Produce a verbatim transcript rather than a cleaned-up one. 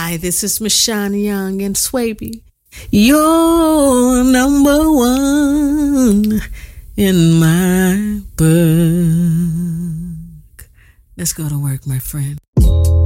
Hi, this is Michonne Young and Swaby. You're number one in my book. Let's go to work, my friend.